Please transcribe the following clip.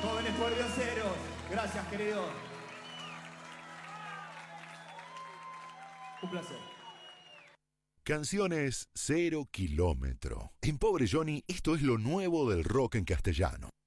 Jóvenes Pordioseros. Gracias, querido. Un placer. Canciones 0 kilómetro. En Pobre Johnny, esto es lo nuevo del rock en castellano.